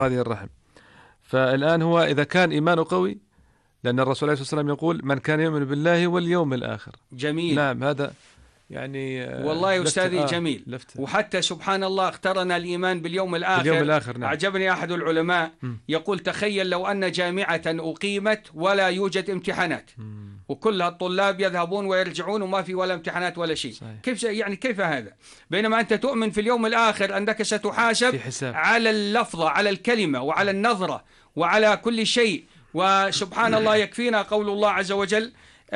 هذه الرحم. فالآن هو إذا كان إيمانه قوي، لأن الرسول عليه الصلاة والسلام يقول من كان يؤمن بالله واليوم الآخر. جميل. نعم، هذا يعني والله يا أستاذي جميل. وحتى سبحان الله اقترن الإيمان باليوم الآخر. نعم. أعجبني أحد العلماء يقول تخيل لو أن جامعة أقيمت ولا يوجد امتحانات، وكل الطلاب يذهبون ويرجعون وما في ولا امتحانات ولا شيء. صحيح. كيف هذا؟ بينما أنت تؤمن في اليوم الآخر أنك ستحاسب على اللفظة، على الكلمة، وعلى النظرة، وعلى كل شيء. وسبحان الله يكفينا قول الله عز وجل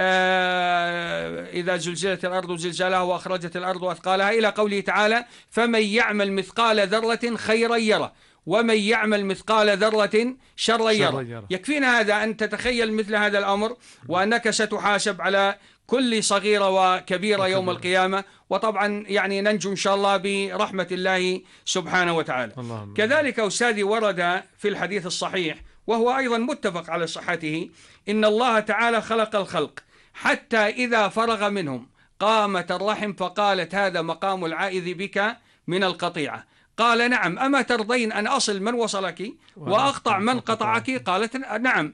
إذا زلزلت الأرض زلزالها وأخرجت الأرض أثقالها، إلى قوله تعالى فمن يعمل مثقال ذرة خيرا يره ومن يعمل مثقال ذرة شرا يره. يكفينا هذا أن تتخيل مثل هذا الأمر، وأنك ستحاسب على كل صغيرة وكبيرة يوم القيامة. وطبعا يعني ننجو إن شاء الله برحمة الله سبحانه وتعالى. كذلك أستاذي ورد في الحديث الصحيح، وهو أيضا متفق على صحته، إن الله تعالى خلق الخلق حتى إذا فرغ منهم قامت الرحم فقالت هذا مقام العائذ بك من القطيعة. قال نعم، أما ترضين أن أصل من وصلك وأقطع من قطعك؟ قالت نعم.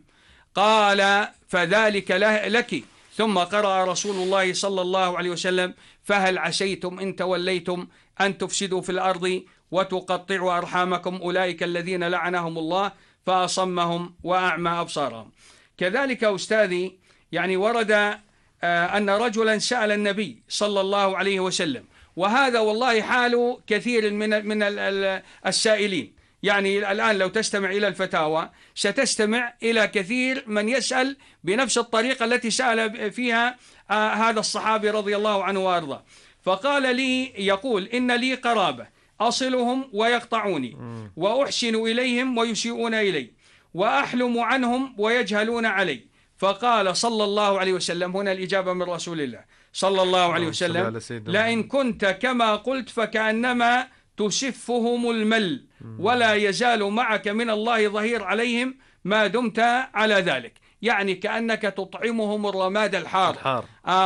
قال فذلك لك. ثم قرأ رسول الله صلى الله عليه وسلم فهل عسيتم إن توليتم أن تفسدوا في الأرض وتقطعوا أرحامكم أولئك الذين لعنهم الله فأصمهم وأعمى أبصارهم. كذلك أستاذي يعني ورد أن رجلا سأل النبي صلى الله عليه وسلم، وهذا والله حال كثير من السائلين. يعني الآن لو تستمع إلى الفتاوى ستستمع إلى كثير من يسأل بنفس الطريقة التي سأل فيها هذا الصحابي رضي الله عنه وأرضاه. فقال لي، يقول إن لي قرابة أصلهم ويقطعوني، وأحسن إليهم ويسيئون إلي، وأحلم عنهم ويجهلون علي. فقال صلى الله عليه وسلم، هنا الإجابة من رسول الله صلى الله عليه وسلم، لئن كنت كما قلت فكأنما تسفهم المل، ولا يزال معك من الله ظهير عليهم ما دمت على ذلك. يعني كأنك تطعمهم الرماد الحار.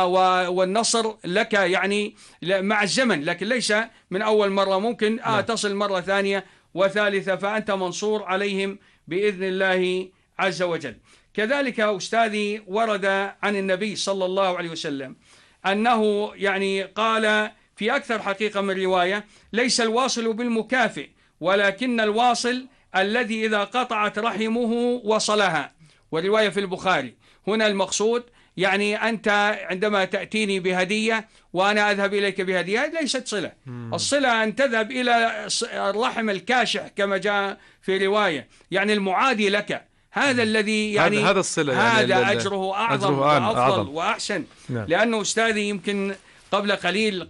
والنصر لك يعني مع الزمن، لكن ليس من أول مرة، ممكن تصل مرة ثانية وثالثة، فأنت منصور عليهم بإذن الله عز وجل. كذلك أستاذي ورد عن النبي صلى الله عليه وسلم أنه يعني قال في أكثر حقيقة من رواية ليس الواصل بالمكافئ، ولكن الواصل الذي إذا قطعت رحمه وصلها. ورواية في البخاري. هنا المقصود يعني أنت عندما تأتيني بهدية وأنا أذهب إليك بهدية ليست صلة. الصلة أن تذهب إلى الرحم الكاشح كما جاء في رواية، يعني المعادي لك، هذا الذي يعني هذا الصلة، هذا يعني أجره أعظم وأفضل وأحسن. لأنه أستاذي يمكن قبل قليل،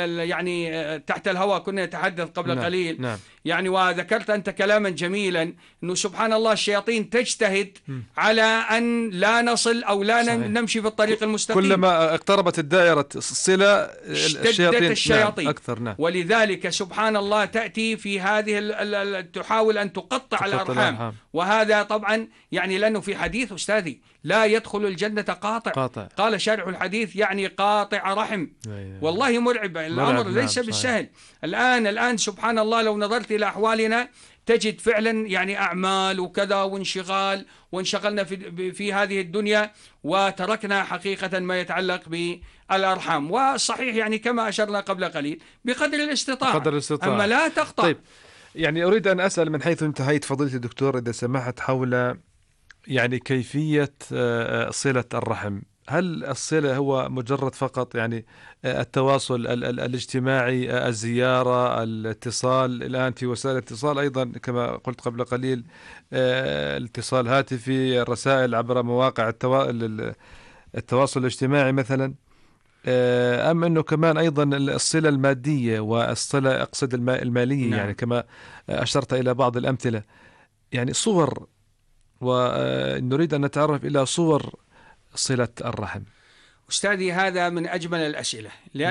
يعني تحت الهواء كنا نتحدث قبل قليل، يعني وذكرت أنت كلاما جميلا أنه سبحان الله الشياطين تجتهد على أن لا نصل أو لا نمشي في الطريق المستقيم. كلما اقتربت الدائرة الصلة الشياطين أكثر. ولذلك سبحان الله تأتي في هذه تحاول أن تقطع الأرحام. وهذا طبعا يعني لأنه في حديث أستاذي لا يدخل الجنة قاطع. قال شارح الحديث يعني قاطع رحم. والله مرعب الأمر، ليس بالسهل. الآن سبحان الله لو نظرت إلى أحوالنا تجد فعلا يعني أعمال وكذا وانشغلنا في هذه الدنيا، وتركنا حقيقة ما يتعلق بالأرحام. والصحيح يعني كما أشرنا قبل قليل بقدر الاستطاعة، أما لا تقطع. طيب، يعني أريد أن أسأل من حيث انتهيت فضيلة الدكتور إذا سمحت حول يعني كيفية صلة الرحم. هل الصلة هو مجرد فقط يعني التواصل الاجتماعي، الزيارة، الاتصال؟ الآن في وسائل الاتصال أيضا كما قلت قبل قليل، الاتصال هاتفي، الرسائل عبر مواقع التواصل الاجتماعي مثلا، أم أنه كمان أيضا الصلة المادية والصلة أقصد المالية؟ يعني كما أشرت إلى بعض الأمثلة، يعني صور، ونريد أن نتعرف إلى صور صلة الرحم. أستاذي هذا من أجمل الأسئلة،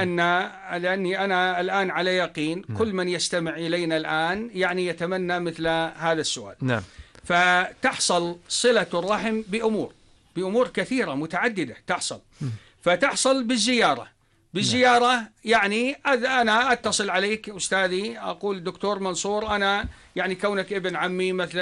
لأني أنا الآن على يقين كل من يستمع إلينا الآن يعني يتمنى مثل هذا السؤال. فتحصل صلة الرحم بأمور كثيرة متعددة تحصل. فتحصل بالزيارة، بالزيارة. يعني أنا أتصل عليك أستاذي، أقول دكتور منصور، أنا يعني كونك ابن عمي مثلا